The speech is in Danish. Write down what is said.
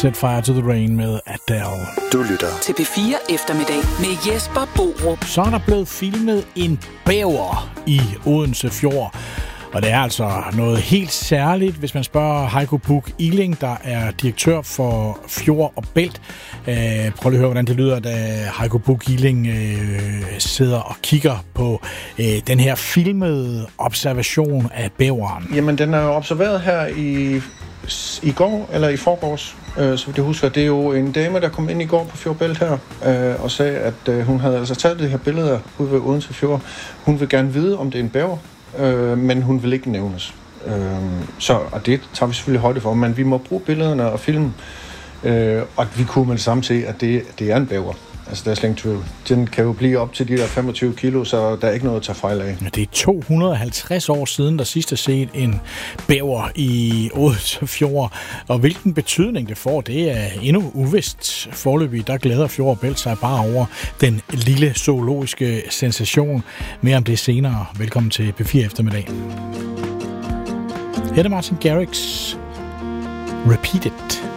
Set Fire to the Rain med Adele. Du lytter til P4 Eftermiddag med Jesper Borup. Så er der blevet filmet en bæver i Odense Fjord. Og det er altså noget helt særligt, hvis man spørger Heiko Buch Iling, der er direktør for Fjord og Bælt. Prøv lige at høre, hvordan det lyder, da Heiko Buch Iling sidder og kigger på den her filmede observation af bæveren. Jamen, den er jo observeret her i går, eller i forgårs, så det husker. Det er jo en dame, der kom ind i går på Fjord Bælt her, og sagde, at hun havde altså taget det her billeder ude ved Odense Fjord. Hun vil gerne vide, om det er en bæver. Men hun vil ikke nævnes. Og det tager vi selvfølgelig højde for, men vi må bruge billederne og filmen, og vi kunne med det samme se, at det er en bæver. Altså, der er slet ingen tvivl. Den kan jo blive op til de der 25 kilo, så der er ikke noget at tage fejl af. Det er 250 år siden, der sidst er set en bæver i Odense Fjord. Og hvilken betydning det får, det er endnu uvist. Foreløbig, der glæder Fjord og Bælt sig bare over den lille zoologiske sensation. Mere om det senere. Velkommen til P4 Eftermiddag. Her er Martin Garrix. Repeat It.